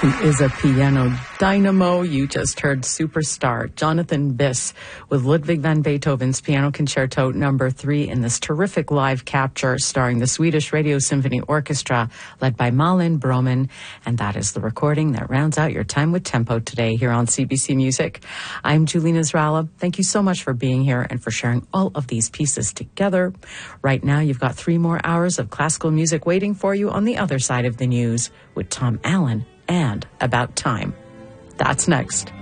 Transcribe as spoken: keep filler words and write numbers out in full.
He is a piano dynamo. You just heard superstar Jonathan Biss with Ludwig van Beethoven's Piano Concerto number three in this terrific live capture starring the Swedish Radio Symphony Orchestra led by Malin Broman. And that is the recording that rounds out your time with Tempo today here on C B C Music. I'm Julina Zrala. Thank you so much for being here and for sharing all of these pieces together. Right now, you've got three more hours of classical music waiting for you on the other side of the news with Tom Allen and About Time. That's next.